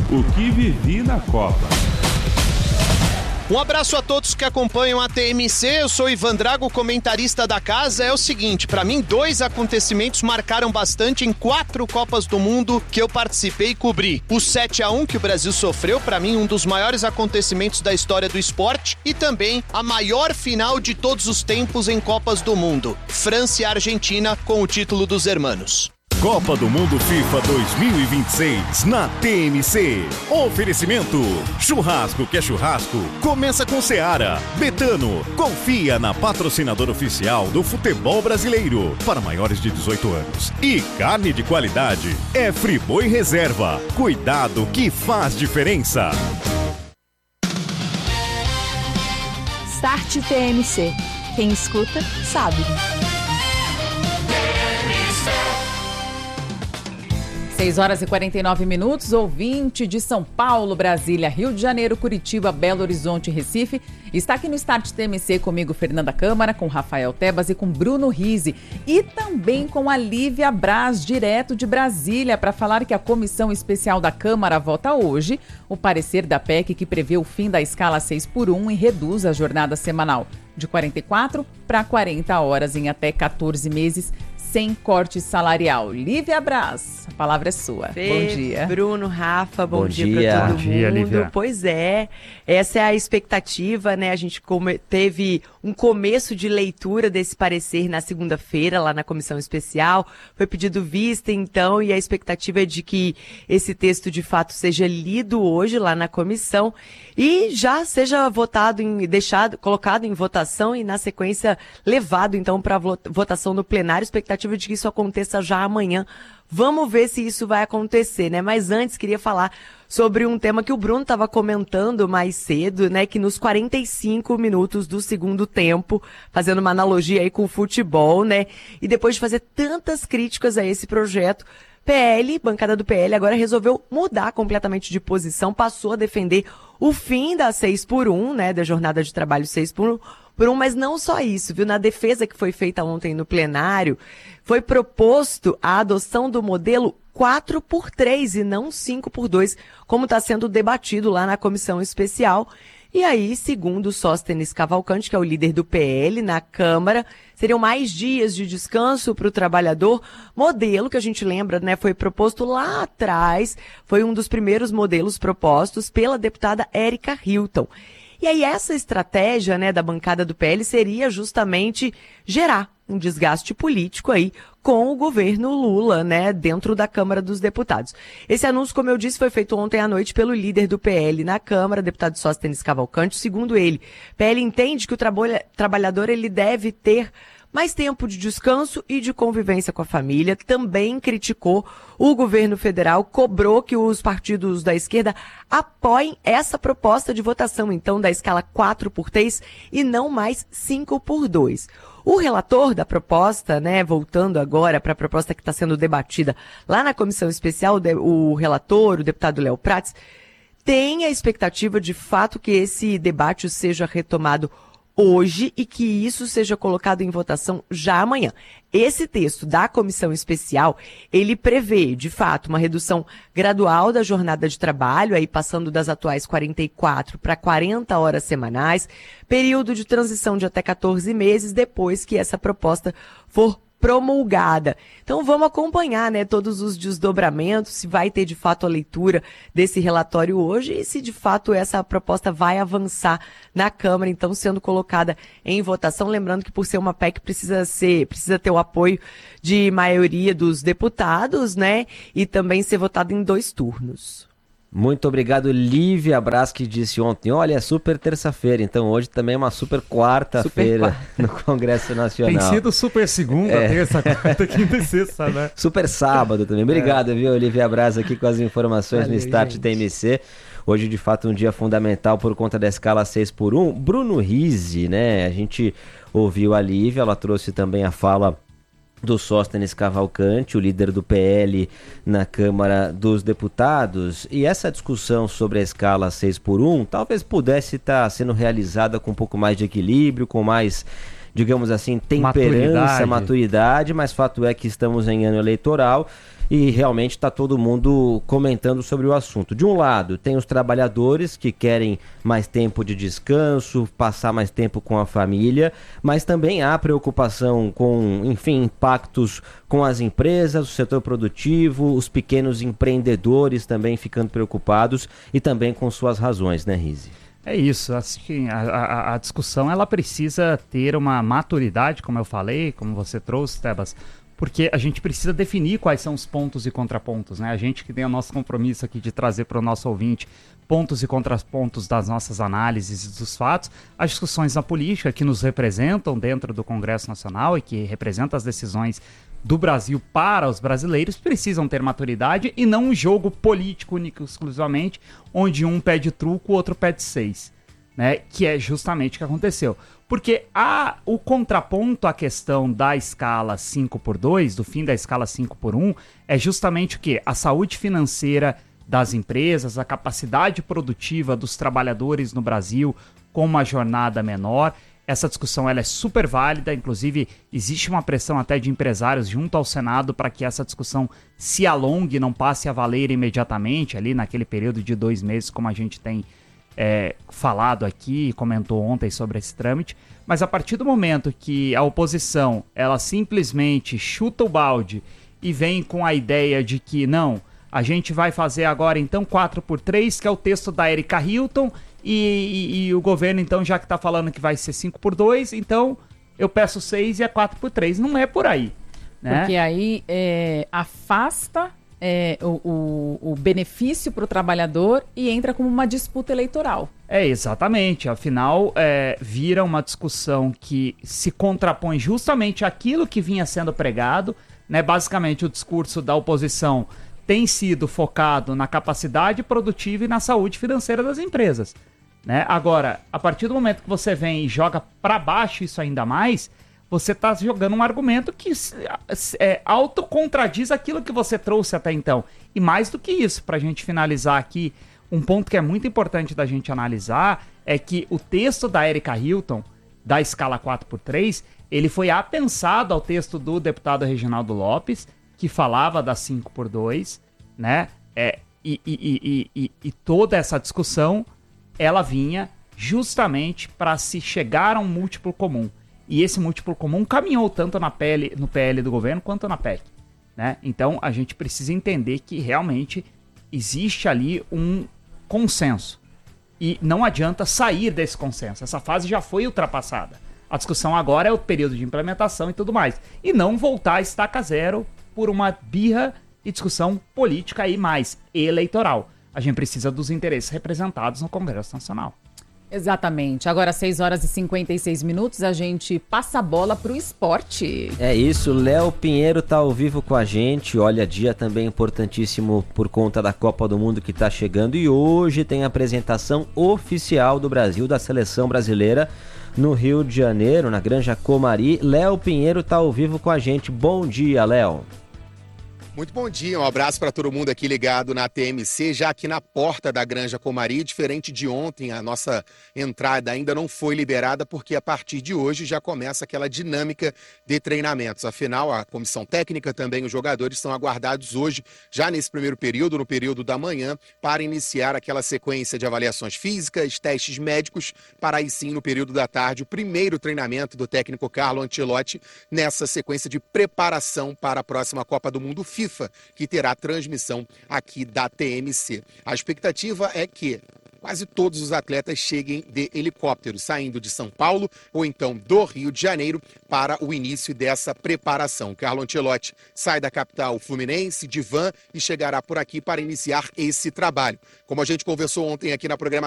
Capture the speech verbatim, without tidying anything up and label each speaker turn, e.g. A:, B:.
A: O que vivi na Copa.
B: Um abraço a todos que acompanham a T M C, eu sou Ivan Drago, comentarista da casa. É o seguinte, para mim dois acontecimentos marcaram bastante em quatro Copas do Mundo que eu participei e cobri. O sete a um que o Brasil sofreu, para mim um dos maiores acontecimentos da história do esporte, e também a maior final de todos os tempos em Copas do Mundo, França e Argentina com o título dos hermanos.
C: Copa do Mundo FIFA dois mil e vinte e seis na T M C. Oferecimento: churrasco que é churrasco, começa com Seara. Betano, confia na patrocinadora oficial do futebol brasileiro para maiores de dezoito anos. E carne de qualidade é Friboi Reserva. Cuidado que faz diferença.
D: Start T M C. Quem escuta, sabe.
E: seis horas e quarenta e nove minutos, ouvinte de São Paulo, Brasília, Rio de Janeiro, Curitiba, Belo Horizonte e Recife. Está aqui no Start T M C comigo, Fernanda Câmara, com Rafael Tebas e com Bruno Rizzi. E também com a Lívia Braz, direto de Brasília, para falar que a Comissão Especial da Câmara vota hoje o parecer da P E C que prevê o fim da escala seis por um e reduz a jornada semanal de quarenta e quatro para quarenta horas em até catorze meses, sem corte salarial. Lívia Braz, a palavra é sua.
F: Fê,
E: bom dia.
F: Bruno, Rafa, bom,
G: bom
F: dia,
G: dia
F: para todo
G: bom dia,
F: mundo.
G: Lívia.
F: Pois é, essa é a expectativa, né? A gente come- teve um começo de leitura desse parecer na segunda-feira, lá na Comissão Especial. Foi pedido vista, então, e a expectativa é de que esse texto, de fato, seja lido hoje lá na comissão e já seja votado, em, deixado, colocado em votação e, na sequência, levado, então, para votação no plenário. Expectativa de que isso aconteça já amanhã. Vamos ver se isso vai acontecer, né? Mas antes, queria falar sobre um tema que o Bruno estava comentando mais cedo, né? Que nos quarenta e cinco minutos do segundo tempo, fazendo uma analogia aí com o futebol, né? E depois de fazer tantas críticas a esse projeto, P L, bancada do P L, agora resolveu mudar completamente de posição, passou a defender o fim da seis por um, né? Da jornada de trabalho seis por um, por um, mas não só isso, viu? Na defesa que foi feita ontem no plenário, foi proposto a adoção do modelo quatro por três e não cinco por dois, como está sendo debatido lá na comissão especial. E aí, segundo Sóstenes Cavalcante, que é o líder do P L na Câmara, seriam mais dias de descanso para o trabalhador. Modelo que a gente lembra, né, foi proposto lá atrás, foi um dos primeiros modelos propostos pela deputada Érica Hilton. E aí essa estratégia, né, da bancada do P L seria justamente gerar um desgaste político aí com o governo Lula, né, dentro da Câmara dos Deputados. Esse anúncio, como eu disse, foi feito ontem à noite pelo líder do P L na Câmara, deputado Sóstenes Cavalcante. Segundo ele, P L entende que o trabalha, trabalhador ele deve ter mais tempo de descanso e de convivência com a família. Também criticou o governo federal, cobrou que os partidos da esquerda apoiem essa proposta de votação, então, da escala quatro por três e não mais cinco por dois. O relator da proposta, né, voltando agora para a proposta que está sendo debatida lá na comissão especial, o relator, o deputado Léo Prats, tem a expectativa de fato que esse debate seja retomado hoje e que isso seja colocado em votação já amanhã. Esse texto da comissão especial, ele prevê, de fato, uma redução gradual da jornada de trabalho, aí passando das atuais quarenta e quatro para quarenta horas semanais, período de transição de até catorze meses depois que essa proposta for promulgada. Então vamos acompanhar, né, todos os desdobramentos, se vai ter de fato a leitura desse relatório hoje e se de fato essa proposta vai avançar na Câmara, então sendo colocada em votação, lembrando que por ser uma P E C precisa ser, precisa ter o apoio de maioria dos deputados, né, e também ser votada em dois turnos.
G: Muito obrigado, Lívia Braz, que disse ontem, olha, é super terça-feira, então hoje também é uma super quarta-feira no Congresso Nacional.
H: Tem sido super segunda, é. terça, quarta, quinta e sexta, né?
G: Super sábado também. Obrigado, é. viu, Lívia Braz, aqui com as informações Valeu, no Start gente. T M C. Hoje, de fato, um dia fundamental por conta da escala seis por um. Bruno Rizzi, né, a gente ouviu a Lívia, ela trouxe também a fala do Sóstenes Cavalcante, o líder do P L na Câmara dos Deputados, e essa discussão sobre a escala seis por um talvez pudesse estar sendo realizada com um pouco mais de equilíbrio, com mais, digamos assim, temperança, maturidade, maturidade mas fato é que estamos em ano eleitoral e realmente está todo mundo comentando sobre o assunto. De um lado, tem os trabalhadores que querem mais tempo de descanso, passar mais tempo com a família, mas também há preocupação com, enfim, impactos com as empresas, o setor produtivo, os pequenos empreendedores também ficando preocupados e também com suas razões, né, Rizzi?
H: É isso, assim, a, a, a discussão ela precisa ter uma maturidade, como eu falei, como você trouxe, Tebas, porque a gente precisa definir quais são os pontos e contrapontos, né? A gente que tem o nosso compromisso aqui de trazer para o nosso ouvinte pontos e contrapontos das nossas análises e dos fatos, as discussões na política que nos representam dentro do Congresso Nacional e que representam as decisões do Brasil para os brasileiros precisam ter maturidade e não um jogo político único exclusivamente, onde um pede truco, o outro pede seis, né? Que é justamente o que aconteceu. Porque há o contraponto à questão da escala cinco por dois, do fim da escala cinco por um, é justamente o quê? A saúde financeira das empresas, a capacidade produtiva dos trabalhadores no Brasil com uma jornada menor. Essa discussão ela é super válida, inclusive existe uma pressão até de empresários junto ao Senado para que essa discussão se alongue, não passe a valer imediatamente, ali naquele período de dois meses, como a gente tem é, falado aqui e comentou ontem sobre esse trâmite. Mas a partir do momento que a oposição ela simplesmente chuta o balde e vem com a ideia de que não, a gente vai fazer agora então quatro por três, que é o texto da Erika Hilton, e, e, e o governo então já que está falando que vai ser cinco por dois, então eu peço seis e é quatro por três. Não é por aí, né?
E: Porque aí é, afasta é, o, o, o benefício para o trabalhador e entra como uma disputa eleitoral.
H: É, exatamente. Afinal, é, vira uma discussão que se contrapõe justamente àquilo que vinha sendo pregado, né? Basicamente, o discurso da oposição tem sido focado na capacidade produtiva e na saúde financeira das empresas, né? Agora, a partir do momento que você vem e joga para baixo isso ainda mais, você está jogando um argumento que é, autocontradiz aquilo que você trouxe até então. E mais do que isso, para a gente finalizar aqui, um ponto que é muito importante da gente analisar é que o texto da Erika Hilton, da escala quatro por três, ele foi apensado ao texto do deputado Reginaldo Lopes, que falava da cinco por dois, né? É, e, e, e, e, e toda essa discussão, ela vinha justamente para se chegar a um múltiplo comum. E esse múltiplo comum caminhou tanto na P L, no P L do governo quanto na P E C, né? Então a gente precisa entender que realmente existe ali um consenso. E não adianta sair desse consenso. Essa fase já foi ultrapassada. A discussão agora é o período de implementação e tudo mais. E não voltar a estaca zero por uma birra e discussão política e mais eleitoral. A gente precisa dos interesses representados no Congresso Nacional.
E: Exatamente. Agora, seis horas e cinquenta e seis minutos, a gente passa a bola pro esporte.
G: É isso, Léo Pinheiro tá ao vivo com a gente. Olha, dia também importantíssimo por conta da Copa do Mundo que tá chegando. E hoje tem a apresentação oficial do Brasil, da seleção brasileira, no Rio de Janeiro, na Granja Comari. Léo Pinheiro tá ao vivo com a gente. Bom dia, Léo.
I: Muito bom dia, um abraço para todo mundo aqui ligado na T M C, já aqui na porta da Granja Comari. Diferente de ontem, a nossa entrada ainda não foi liberada, porque a partir de hoje já começa aquela dinâmica de treinamentos. Afinal, a comissão técnica, também os jogadores, estão aguardados hoje, já nesse primeiro período, no período da manhã, para iniciar aquela sequência de avaliações físicas, testes médicos, para aí sim, no período da tarde, o primeiro treinamento do técnico Carlo Ancelotti, nessa sequência de preparação para a próxima Copa do Mundo FIFA, que terá transmissão aqui da T M C. A expectativa é que quase todos os atletas cheguem de helicóptero, saindo de São Paulo ou então do Rio de Janeiro para o início dessa preparação. Carlo Ancelotti sai da capital fluminense de van e chegará por aqui para iniciar esse trabalho. Como a gente conversou ontem aqui na programação,